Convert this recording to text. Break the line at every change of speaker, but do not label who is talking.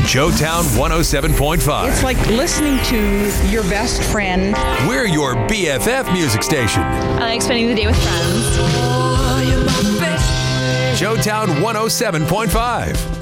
Showtown 107.5.
It's like listening to your best friend.
We're your BFF music station.
I like spending the day with friends.
Showtown 107.5.